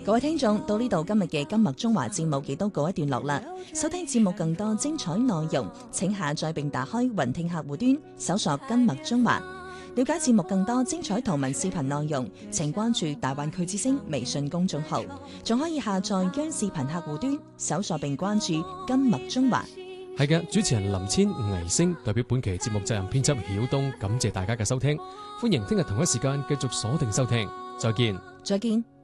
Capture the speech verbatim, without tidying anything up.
各位聽眾，到呢度今日嘅今麥中華節目亦都告一段落啦。收聽節目更多精彩內容，請下載並打開雲聽客戶端，搜索今麥中華。了解節目更多精彩圖文視頻內容，請關注大灣區之聲微信公眾號，仲可以下載央視頻客戶端，搜索並關注今麥中華。 係嘅，主持人林千、倪星代表本期節目責任編輯曉東，感謝大家嘅收聽，歡迎聽日同一時間繼續鎖定收聽，再見， 再見。